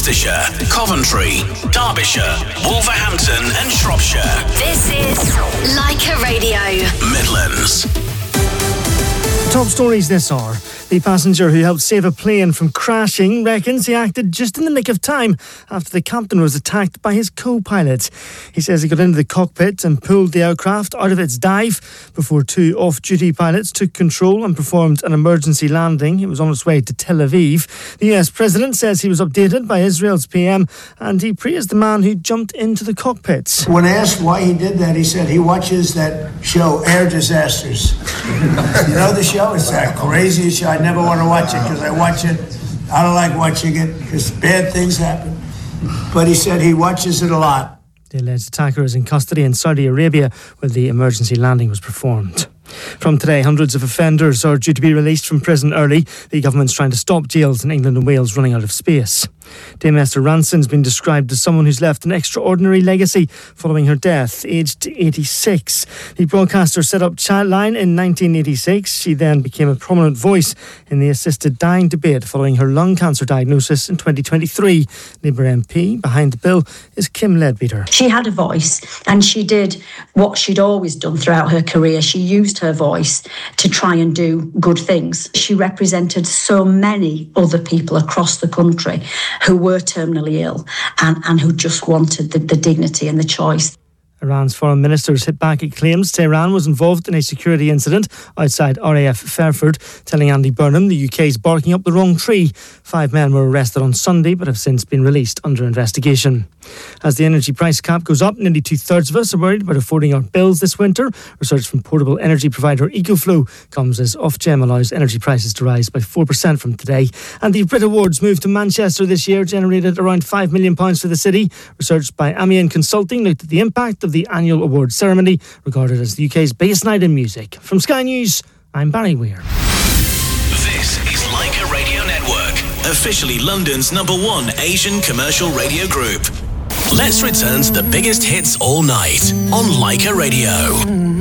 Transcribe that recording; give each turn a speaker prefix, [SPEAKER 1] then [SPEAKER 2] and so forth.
[SPEAKER 1] Worcestershire, Coventry, Derbyshire, Wolverhampton and Shropshire.
[SPEAKER 2] This is Leica Radio.
[SPEAKER 1] Midlands.
[SPEAKER 3] Top stories this hour. The passenger who helped save a plane from crashing reckons he acted just in the nick of time after the captain was attacked by his co-pilot. He says he got into the cockpit and pulled the aircraft out of its dive before two off-duty pilots took control and performed an emergency landing. It was on its way to Tel Aviv. The US president says he was updated by Israel's PM and he praised the man who jumped into the cockpit.
[SPEAKER 4] When asked why he did that, he said he watches that show, Air Disasters. You know the show? It's that crazy show. I never want to watch it because I watch it. I don't like watching it because bad things happen. But he said he watches it a lot.
[SPEAKER 3] The alleged attacker is in custody in Saudi Arabia where the emergency landing was performed. From today, hundreds of offenders are due to be released from prison early. The government's trying to stop jails in England and Wales running out of space. Dame Esther Ranson's been described as someone who's left an extraordinary legacy following her death, aged 86. The broadcaster set up Childline in 1986. She then became a prominent voice in the assisted dying debate following her lung cancer diagnosis in 2023. Labour MP behind the bill is Kim Leadbeater.
[SPEAKER 5] She had a voice and she did what she'd always done throughout her career. She used her voice to try and do good things. She represented so many other people across the country who were terminally ill and who just wanted the dignity and the choice.
[SPEAKER 3] Iran's foreign ministers hit back at claims Tehran was involved in a security incident outside RAF Fairford, telling Andy Burnham the UK is barking up the wrong tree. 5 men were arrested on Sunday but have since been released under investigation. As the energy price cap goes up, nearly 2/3 of us are worried about affording our bills this winter. Research from portable energy provider EcoFlow comes as Ofgem allows energy prices to rise by 4% from today. And the Brit Awards move to Manchester this year generated around £5 million for the city. Research by Amiens Consulting looked at the impact of the annual awards ceremony, regarded as the UK's biggest night in music. From Sky News, I'm Barry Weir.
[SPEAKER 1] This is Leica Radio Network, officially London's #1 Asian commercial radio group. Let's return to the biggest hits all night on Leica Radio.